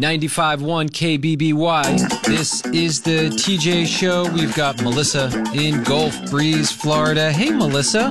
95.1 KBBY. This is the TJ Show. We've got Melissa in Gulf Breeze, Florida. Hey, Melissa.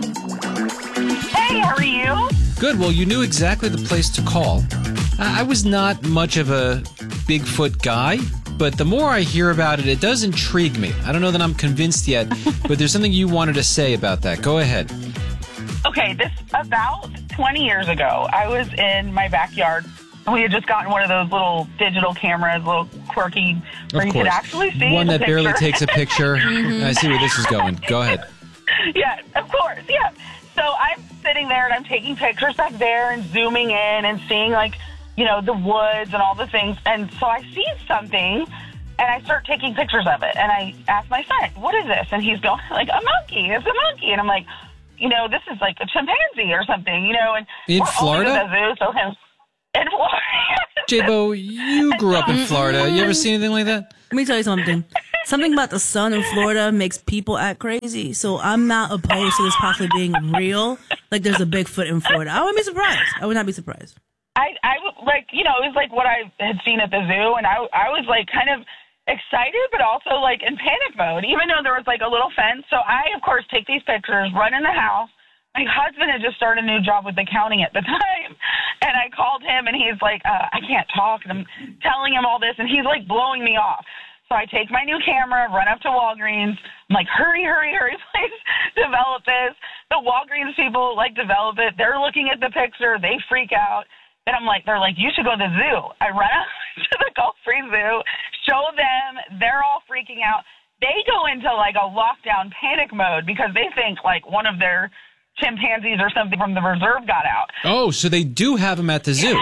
Hey, how are you? Good. Well, you knew exactly the place to call. I was not much of a Bigfoot guy, but the more I hear about it, it does intrigue me. I don't know that I'm convinced yet, but there's something you wanted to say about that. Go ahead. Okay, this about 20 years ago, I was in my backyard. We had just gotten one of those little digital cameras, little quirky, where you could actually see one the that picture. barely takes a picture. I see where this is going. Go ahead. Yeah, of course, yeah. So I'm sitting there and I'm taking pictures back there and zooming in and seeing, like, you know, the woods and all the things. And so I see something and I start taking pictures of it. And I ask my son, what is this? And he's going, like, a monkey. It's a monkey. And I'm like, you know, this is like a chimpanzee or something, you know. And in we're Florida? At the zoo, so him. In Florida. J-Bo, you grew up in Florida. You ever see anything like that? Let me tell you something. Something about the sun in Florida makes people act crazy. So I'm not opposed to this possibly being real. Like there's a Bigfoot in Florida. I wouldn't be surprised. I would not be surprised. I like, you know, it was like what I had seen at the zoo, and I was like kind of excited, but also like in panic mode, even though there was like a little fence. So I, of course, take these pictures, run in the house. My husband had just started a new job with accounting at the time, and I called him, and he's like, I can't talk, and I'm telling him all this, and he's like blowing me off. So I take my new camera, run up to Walgreens. I'm like, hurry, please develop this. The Walgreens people like develop it. They're looking at the picture. They freak out. Then I'm like, they're like, you should go to the zoo. I run out to the Gulf Breeze Zoo, show them. They're all freaking out. They go into like a lockdown panic mode because they think like one of their chimpanzees or something from the reserve got out. Oh, so they do have them at the zoo.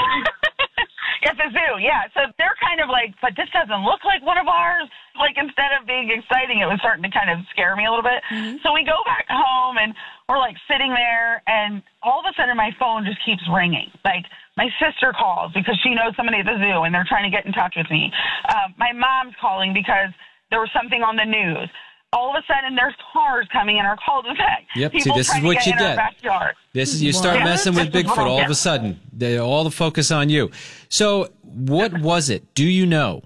At the zoo, yeah. So they're kind of like, but this doesn't look like one of ours. Like, instead of being exciting, it was starting to kind of scare me a little bit. Mm-hmm. So we go back home, and we're, like, sitting there, and all of a sudden my phone just keeps ringing. Like, my sister calls because she knows somebody at the zoo, and they're trying to get in touch with me. My mom's calling because there was something on the news. All of a sudden, there's cars coming in our cul-de-sac. Yep, People see, this is what you get. This is, you start messing with Bigfoot all of a sudden. All the focus on you. So, what was it? Do you know?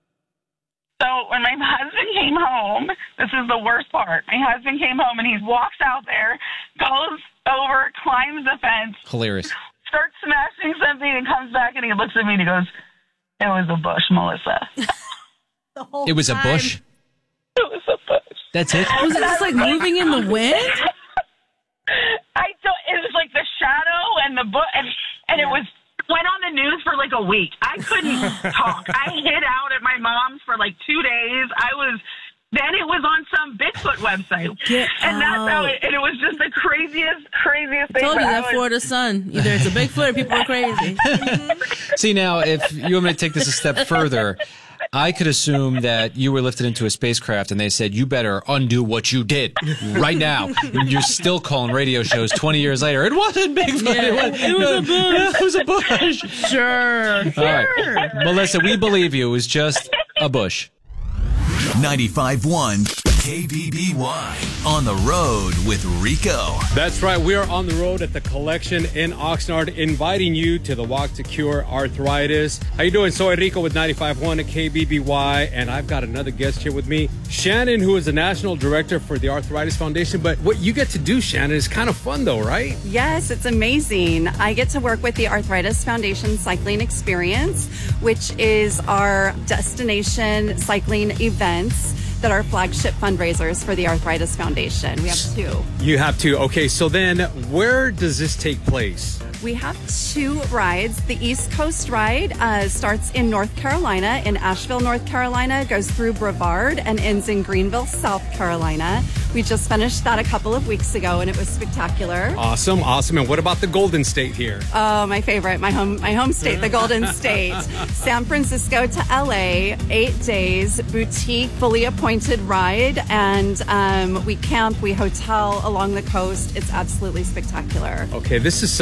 So, when my husband came home, this is the worst part. My husband came home, and he walks out there, goes over, climbs the fence. Hilarious. Starts smashing something, and comes back, and he looks at me, and he goes, it was a bush, Melissa. It was a bush? It was a bush. That's it? Was it just like moving in the wind? It was like the shadow and the book, and it went on the news for like a week. I couldn't talk. I hid out at my mom's for like 2 days. Then it was on some Bigfoot website. And that's how and it was just the craziest thing. I told you that Florida sun. Either it's a Bigfoot or people are crazy. See, now, if you want me to take this a step further, I could assume that you were lifted into a spacecraft and they said, you better undo what you did right now. And you're still calling radio shows 20 years later. It wasn't Bigfoot. Yeah, it was a bush. Sure. All right. Melissa, we believe you. It was just a bush. 95.1 KBBY. On the road with Rico. That's right. We are on the road at the Collection in Oxnard, inviting you to the Walk to Cure Arthritis. How you doing? Soy Rico with 95.1 at KBBY, and I've got another guest here with me, Shannon, who is the National Director for the Arthritis Foundation. But what you get to do, Shannon, is kind of fun, though, right? Yes, it's amazing. I get to work with the Arthritis Foundation Cycling Experience, which is our destination cycling events that are flagship fundraisers for the Arthritis Foundation. We have 2. You have 2. Okay, so then where does this take place? We have 2 rides. The East Coast ride starts in North Carolina, in Asheville, North Carolina, goes through Brevard and ends in Greenville, South Carolina. We just finished that a couple of weeks ago, and it was spectacular. Awesome. And what about the Golden State here? Oh, my favorite, my home state, the Golden State. San Francisco to LA, 8 days, boutique, fully appointed ride, and we camp, we hotel along the coast. It's absolutely spectacular. Okay, this is something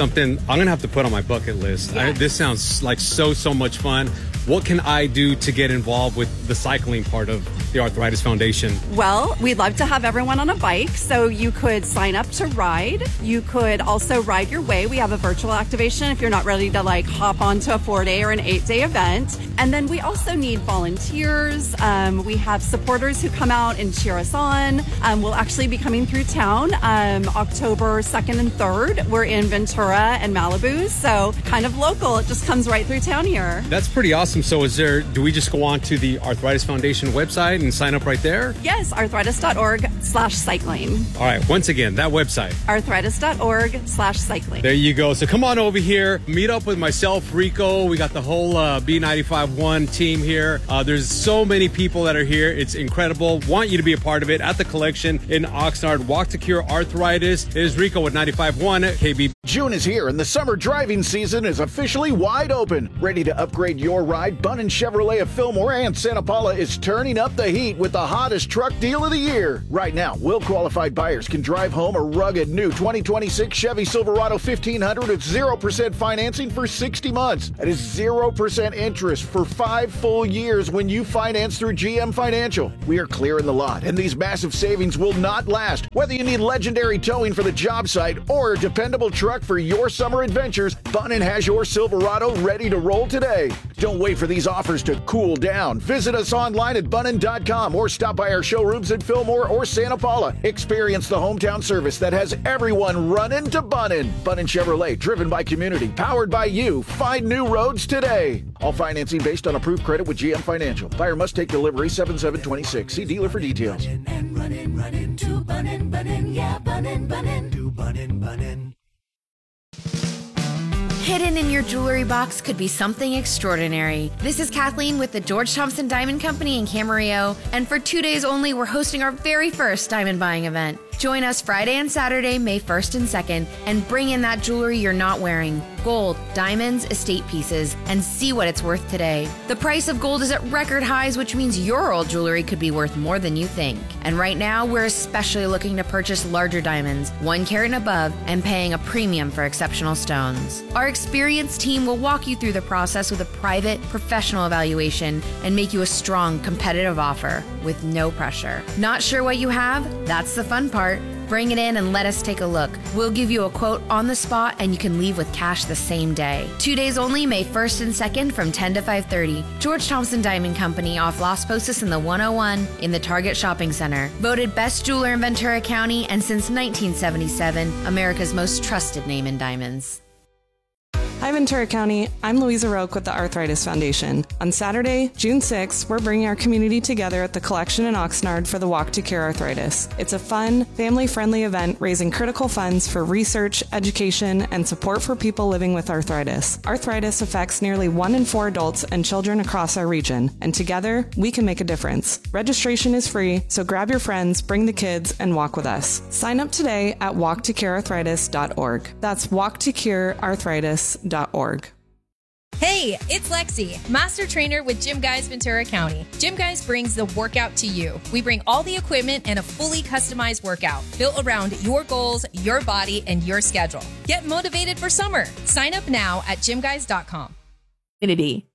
I'm going to have to put on my bucket list. Yeah. This sounds like so much fun. What can I do to get involved with the cycling part of the Arthritis Foundation? Well, we'd love to have everyone on a bike, so you could sign up to ride. You could also ride your way. We have a virtual activation if you're not ready to like hop onto a 4-day or an 8-day event. And then we also need volunteers. We have supporters who come out and cheer us on. We'll actually be coming through town October 2nd and 3rd. We're in Ventura and Malibu, so kind of local. It just comes right through town here. That's pretty awesome. So do we just go on to the Arthritis Foundation website and sign up right there? Yes, arthritis.org/cycling. All right, once again, that website. arthritis.org/cycling. There you go. So come on over here, meet up with myself, Rico. We got the whole B95.1 team here. There's so many people that are here. It's incredible. Want you to be a part of it at the collection in Oxnard. Walk to Cure Arthritis. It is Rico with 95.1 KB. June is here and the summer driving season is officially wide open. Ready to upgrade your ride? Bunnin Chevrolet of Fillmore and Santa Paula is turning up the heat with the hottest truck deal of the year. Right now, well-qualified buyers can drive home a rugged new 2026 Chevy Silverado 1500 with 0% financing for 60 months. That is 0% interest for 5 full years when you finance through GM Financial. We are clearing the lot, and these massive savings will not last. Whether you need legendary towing for the job site or a dependable truck for your summer adventures, Bunnin has your Silverado ready to roll today. Don't wait for these offers to cool down. Visit us online at bunnin.com or stop by our showrooms in Fillmore or Santa Paula. Experience the hometown service that has everyone running to Bunnin. Bunnin Chevrolet, driven by community, powered by you. Find new roads today. All financing based on approved credit with GM Financial. Buyer must take delivery 7/7/26. See dealer for details. Running to Bunnin, yeah, Bunnin, to Bunnin. Hidden in your jewelry box could be something extraordinary. This is Kathleen with the George Thompson Diamond Company in Camarillo, and for 2 days only, we're hosting our very first diamond buying event. Join us Friday and Saturday, May 1st and 2nd, and bring in that jewelry you're not wearing. Gold, diamonds, estate pieces, and see what it's worth today. The price of gold is at record highs, which means your old jewelry could be worth more than you think. And right now, we're especially looking to purchase larger diamonds, 1 carat and above, and paying a premium for exceptional stones. Our experienced team will walk you through the process with a private, professional evaluation and make you a strong, competitive offer with no pressure. Not sure what you have? That's the fun part. Bring it in and let us take a look. We'll give you a quote on the spot and you can leave with cash the same day. 2 days only, May 1st and 2nd from 10 to 5:30. George Thompson Diamond Company off Las Posas in the 101 in the Target Shopping Center. Voted best jeweler in Ventura County and since 1977, America's most trusted name in diamonds. Hi Ventura County, I'm Louisa Roque with the Arthritis Foundation. On Saturday, June 6th, we're bringing our community together at the Collection in Oxnard for the Walk to Cure Arthritis. It's a fun, family-friendly event raising critical funds for research, education, and support for people living with arthritis. Arthritis affects nearly 1 in 4 adults and children across our region, and together, we can make a difference. Registration is free, so grab your friends, bring the kids, and walk with us. Sign up today at walktocurearthritis.org. That's walktocurearthritis.org. Hey, it's Lexi, Master Trainer with Gym Guys Ventura County. Gym Guys brings the workout to you. We bring all the equipment and a fully customized workout built around your goals, your body, and your schedule. Get motivated for summer. Sign up now at gymguys.com. Infinity.